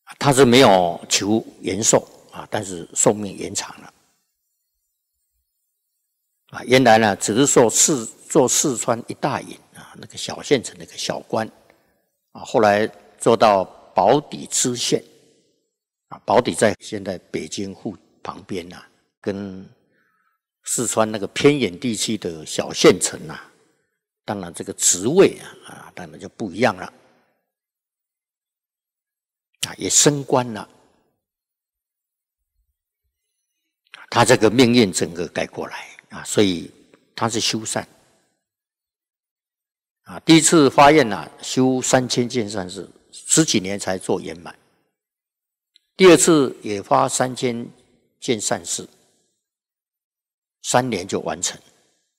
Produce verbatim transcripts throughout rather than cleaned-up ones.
他是没有求延寿啊，但是寿命延长了。啊，原来呢，只是说四做四川一大尹啊，那个小县城那个小官啊，后来做到保底知县啊，保底在现在北京附旁边呐、啊，跟四川那个偏远地区的小县城呐、啊，当然这个职位啊啊，当然就不一样了啊，也升官了，他这个命运整个改过来。啊，所以他是修善啊。第一次发愿啊，修三千件善事，十几年才做圆满。第二次也发三千件善事，三年就完成。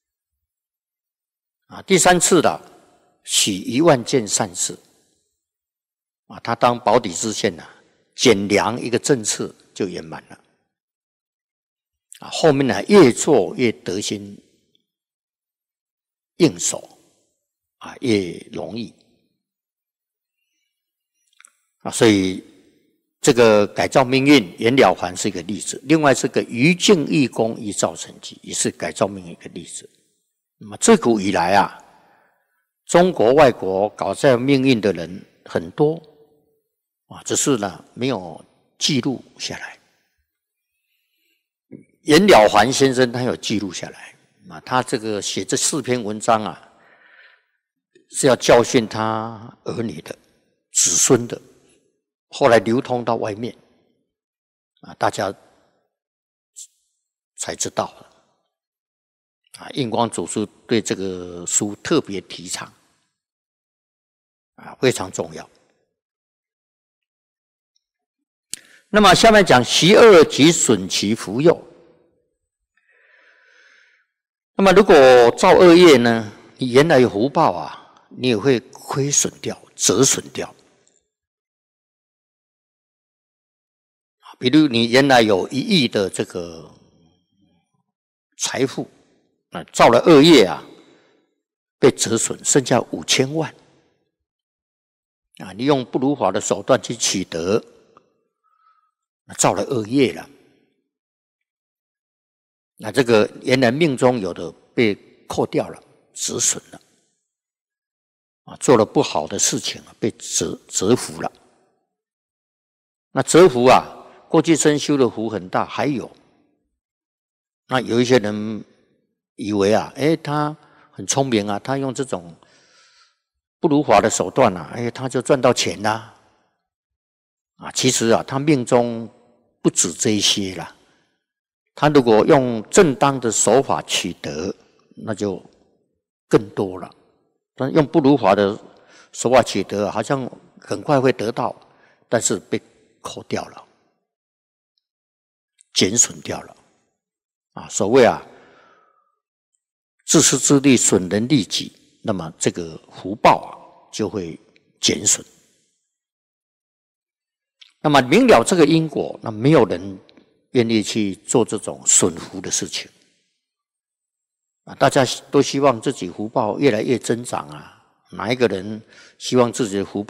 啊，第三次的许一万件善事，啊，他当保底知县呐、啊，减粮一个政策就圆满了。啊，后面呢越做越得心应手，啊，越容易啊，所以这个改造命运，袁了凡是一个例子。另外，这个于敬义功一造成绩，也是改造命运一个例子。那么自古以来啊，中国外国改造命运的人很多啊，只是呢没有记录下来。袁了凡先生他有记录下来啊，他这个写这四篇文章啊，是要教训他儿女的、子孙的，后来流通到外面啊，大家才知道啊。印光祖师对这个书特别提倡啊，非常重要。那么下面讲习恶即损其福佑。那么如果造恶业呢，你原来有福报啊，你也会亏损掉、折损掉。比如你原来有一亿的这个财富，啊，造了恶业啊，被折损，剩下五千万。啊，你用不如法的手段去取得，造了恶业了。那这个原来命中有的被扣掉了，止损了，啊，做了不好的事情被折折服了。那折服啊，过去生修的福很大，还有，那有一些人以为啊，哎，他很聪明啊，他用这种不如法的手段啊，哎，他就赚到钱啦，啊，其实啊，他命中不止这一些啦。他如果用正当的手法取得，那就更多了。但用不如法的手法取得，好像很快会得到，但是被扣掉了，减损掉了。啊，所谓啊，自私自利，损人利己，那么这个福报啊就会减损。那么明了这个因果，那没有人愿意去做这种损福的事情啊！大家都希望自己福报越来越增长啊！哪一个人希望自己的福报